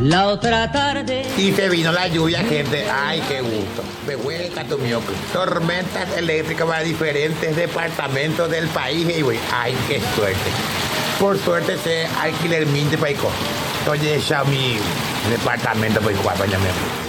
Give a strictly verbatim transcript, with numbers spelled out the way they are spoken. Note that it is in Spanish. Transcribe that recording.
La otra tarde. Y se vino la lluvia, gente. Ay, qué gusto. Me huele catumioco. Tormentas eléctricas para diferentes departamentos del país. Y güey, ay, qué suerte. Por suerte se alquiler minte para ir. Entonces, ya mi departamento para ir para allá mismo.